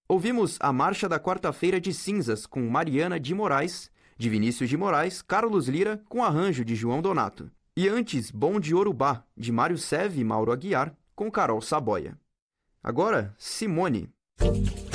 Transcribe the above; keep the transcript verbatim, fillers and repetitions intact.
Ouvimos A Marcha da Quarta-feira de Cinzas, com Mariana de Moraes, de Vinícius de Moraes, Carlos Lira, com arranjo de João Donato. E antes, Bom de Yorubá, de Mário Seve e Mauro Aguiar, com Carol Saboia. Agora, Simone.